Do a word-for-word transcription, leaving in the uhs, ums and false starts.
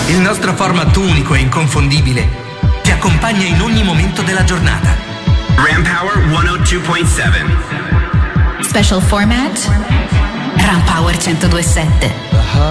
Il nostro format unico e inconfondibile ti accompagna in ogni momento della giornata. Ram Power centodue point sette. Special format Ram Power centodue point sette.